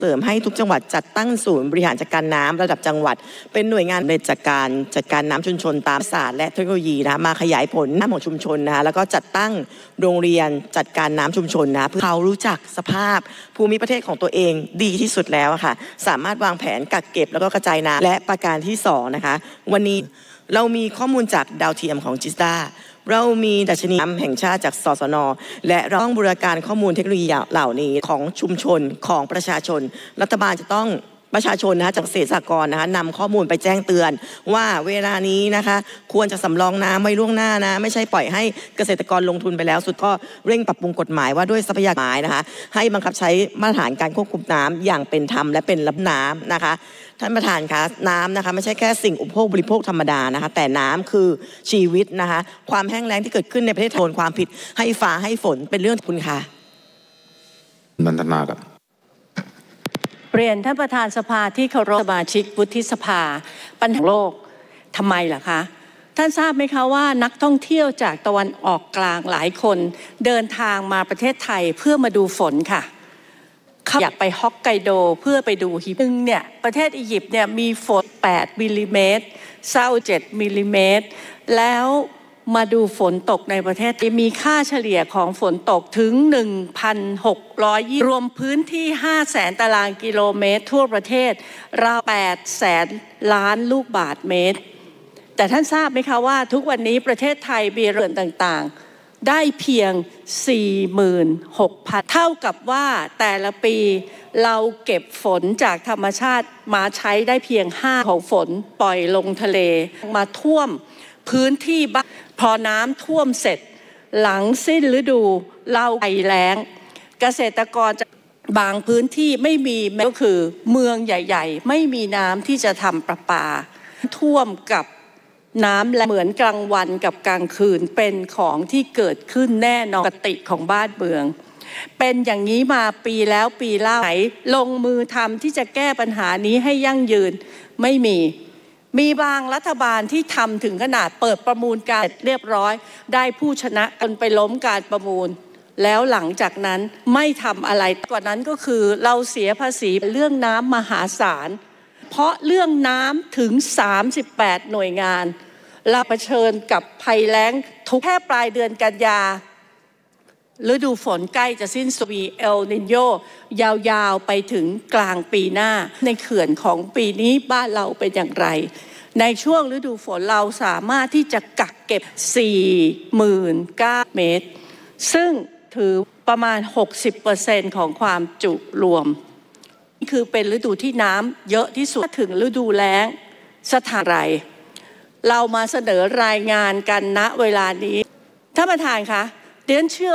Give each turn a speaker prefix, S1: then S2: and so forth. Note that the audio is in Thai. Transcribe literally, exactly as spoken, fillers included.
S1: เสริมให้ทุกจังหวัดจัดตั้งศูนย์บริหารจัดการน้ำระดับจังหวัดเป็นหน่วยงานในจัดการจัดการน้ำชุมชนตามศาสตร์และเทคโนโลยีนะมาขยายผลน้ำของชุมชนนะคะแล้วก็จัดตั้งโรงเรียนจัดการน้ำชุมชนนะเพื่อเขารู้จักสภาพภูมิประเทศของตัวเองดีที่สุดแล้วค่ะสามารถวางแผนกักเก็บแล้วก็กระจายน้ำและประการที่สองนะคะวันนี้เรามีข้อมูลจากดาวเทียมของจิสดาเรามีดัชนีน้ำแห่งชาติจากสสนและเราต้องบูรณาการข้อมูลเทคโนโลยีเหล่านี้ของชุมชนของประชาชนรัฐบาลจะต้องประชาชนนะคะจากเกษตรสหกรณ์นะคะนำข้อมูลไปแจ้งเตือนว่าเวลานี้นะคะควรจะสำรองน้ำไว้ล่วงหน้านะไม่ใช่ปล่อยให้เกษตรกรลงทุนไปแล้วสุดก็เร่งปรับปรุงกฎหมายว่าด้วยทรัพยากรนะคะให้บังคับใช้มาตรฐานการควบคุมน้ำอย่างเป็นธรรมและเป็นระดับน้ำนะคะท่านประธานคะน้ำนะคะไม่ใช่แค่สิ่งอุปโภคบริโภคธรรมดานะคะแต่น้ำคือชีวิตนะคะความแห้งแล้งที่เกิดขึ้นในประเทศโทนความผิดให้ฟ้าให้ฝนเป็นเรื่องคุณค่ะ
S2: นันทนาครับ
S3: เรียนท่านประธานสภาที่เคารพสมาชิกวุฒิสภาปัญหาโลกทำไมล่ะคะท่านทราบไหมคะว่านักท่องเที่ยวจากตะวันออกกลางหลายคนเดินทางมาประเทศไทยเพื่อมาดูฝนค่ะเขาอยากไปฮอกไกโดเพื่อไปดูหิมะเนี่ยประเทศอียิปต์เนี่ยมีฝนแปดมิลลิเมตรเซาเจ็ดมิลลิเมตรแล้วมาดูฝนตกในประเทศมีค่าเฉลี่ยของฝนตกถึง หนึ่งพันหกร้อยยี่สิบ รวมพื้นที่ ห้าแสน ตารางกิโลเมตรทั่วประเทศราว แปดแสน ล้านลูกบาศก์เมตรแต่ท่านทราบไหมคะว่าทุกวันนี้ประเทศไทยมีเรือนต่างๆได้เพียง สี่หมื่นหกพัน เท่ากับว่าแต่ละปีเราเก็บฝนจากธรรมชาติมาใช้ได้เพียงห้าของฝนปล่อยลงทะเลมาท่วมพื้นที่บ้านพอน้ำท่วมเสร็จหลังสิ้นฤดูเราไอแล้งเกษตรกรจะบางพื้นที่ไม่มีก็คือเมืองใหญ่ๆไม่มีน้ำที่จะทำประปาท่วมกับน้ำและเหมือนกลางวันกับกลางคืนเป็นของที่เกิดขึ้นแน่นอนปกติของบ้านเมืองเป็นอย่างนี้มาปีแล้วปีเล่าไหนลงมือทำที่จะแก้ปัญหานี้ให้ยั่งยืนไม่มีมีบางรัฐบาลที่ทำถึงขนาดเปิดประมูลการเรียบร้อยได้ผู้ชนะจนไปล้มการประมูลแล้วหลังจากนั้นไม่ทำอะไรกว่านั้นก็คือเราเสียภาษีเรื่องน้ำมหาศาลเพราะเรื่องน้ำถึงสามสิบแปดหน่วยงานเราเผชิญกับภัยแล้งทุกแค่ปลายเดือนกันยาฤดูฝนใกล้จะสิ้นสุดเอลนิโญยาวๆไปถึงกลางปีหน้าในเขื่อนของปีนี้บ้านเราเป็นอย่างไรในช่วงฤดูฝนเราสามารถที่จะกักเก็บ สี่หมื่นเก้าพัน เมตรซึ่งถือประมาณ หกสิบเปอร์เซ็นต์ ของความจุรวมนี่คือเป็นฤดูที่น้ำเยอะที่สุดถึงฤดูแล้งสถานไรเรามาเสนอรายงานกันณเวลานี้ท่านประธานคะดิฉันเชื่อ